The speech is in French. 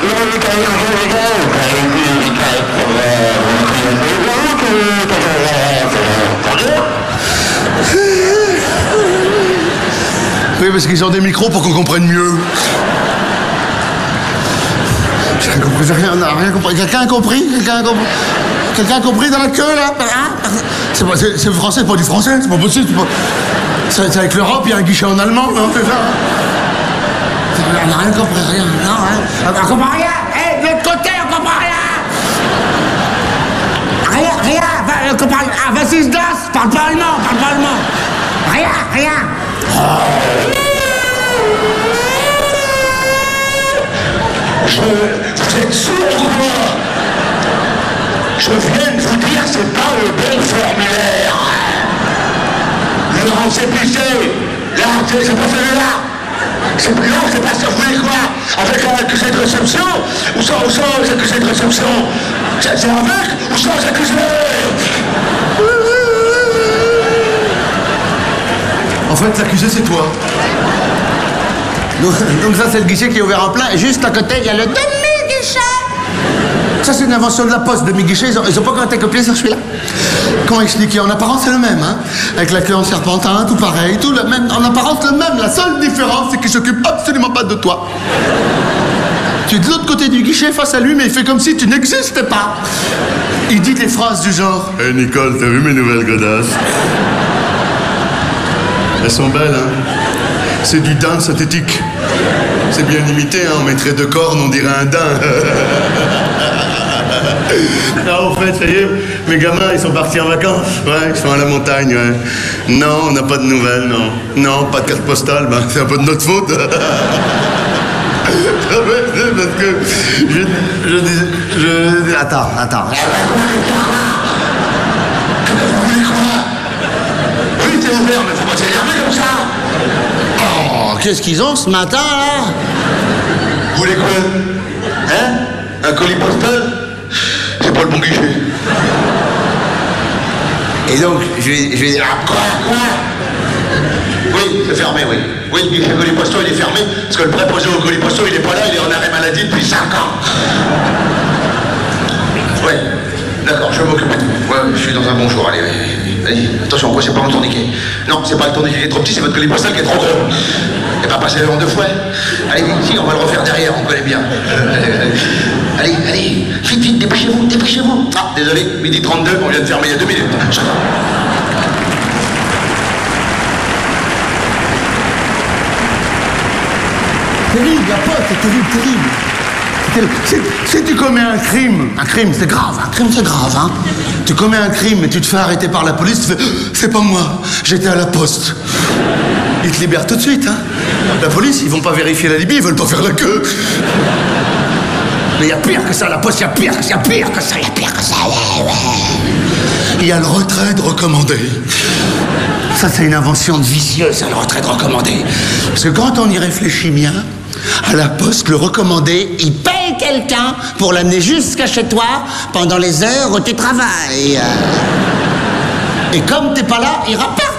Oui, parce qu'ils ont des micros pour qu'on comprenne mieux. J'ai rien compris. Quelqu'un a compris? Quelqu'un a compris dans la queue, là? C'est français, c'est pas du français, c'est pas possible. C'est avec l'Europe, il y a un guichet en allemand, non? C'est ça? On n'a rien compris, rien. Non, hein? On comprend rien! Hé, de l'autre côté, on comprend rien! Rien! On comprend rien! Ah, vas-y, Sdas, parle pas allemand! Rien! Vous êtes sourds ou pas? Je viens de vous dire, c'est pas le bon formulaire. Le récépissé, là, c'est pas celui-là. C'est plus long, c'est pas ça, vous voulez quoi? Avec un accusé de réception ou sans accusé de réception? C'est avec ou sans accusé? En fait, l'accusé, c'est toi. Donc ça, c'est le guichet qui est ouvert en plein. Et juste à côté, il y a le demi-guichet. Ça, c'est une invention de la Poste, demi-guichet. Ils ont pas encore été copiés sur celui-là. Comment expliquer? En apparence, c'est le même, hein. Avec la queue en serpentin, tout pareil, tout le même. En apparence, le même. La seule différence, c'est qu'il s'occupe absolument pas de toi. Tu es de l'autre côté du guichet face à lui, mais il fait comme si tu n'existais pas. Il dit des phrases du genre: Hey Nicole, t'as vu mes nouvelles godasses? Elles sont belles, hein. C'est du daim synthétique. C'est bien limité, hein. On mettrait 2 cornes, on dirait un daim. Non, en fait, ça y est, mes gamins, ils sont partis en vacances. Ouais, ils sont à la montagne, ouais. Non, on n'a pas de nouvelles, non. Non, pas de carte postale, ben, c'est un peu de notre faute. Parce que je... Attends. Oui, t'es ouvert, mais faut pas s'énerver comme ça. Oh, qu'est-ce qu'ils ont ce matin, là? Vous voulez quoi? Hein? Un colis postal? C'est pas le bon guichet. Et donc, je vais dire... Quoi? Oui, c'est fermé, oui. Oui, le guichet colis postal, il est fermé, parce que le préposé au colis postal, il est pas là, il est en arrêt maladie depuis 5 ans. Ouais, d'accord, je vais m'occuper de vous. Ouais, je suis dans un bon jour, allez. Attention, quoi, c'est pas mon tourniquet. Non, c'est pas le tourniquet qui est trop petit, c'est votre colis postal qui est trop gros. Et pas passer en 2 fois. Allez, si, on va le refaire derrière, on connaît bien. Allez, vite, dépêchez-vous. Ah, désolé, 12h32, on vient de fermer il y a 2 minutes. Terrible, la pote, c'est terrible. Si tu commets un crime, c'est grave, hein. Tu commets un crime et tu te fais arrêter par la police, tu fais « C'est pas moi, j'étais à la poste ». Ils te libèrent tout de suite, hein. La police, ils vont pas vérifier la Libye, ils veulent pas faire la queue. Mais il y a pire que ça, la poste, il y a pire que ça. Ouais. Il y a le retrait de recommandé. Ça, c'est une invention de vicieux, ça, le retrait de recommandé. Parce que quand on y réfléchit bien, à la poste, le recommandé, il paye quelqu'un pour l'amener jusqu'à chez toi pendant les heures où tu travailles. Et comme t'es pas là, il rappelle